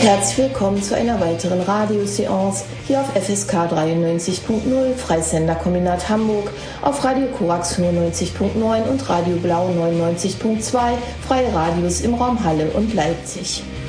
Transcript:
Herzlich willkommen zu einer weiteren Radioseance hier auf FSK 93.0, Freisenderkombinat Hamburg, auf Radio Korax 95.9 und Radio Blau 99.2, Freie Radios im Raum Halle und Leipzig.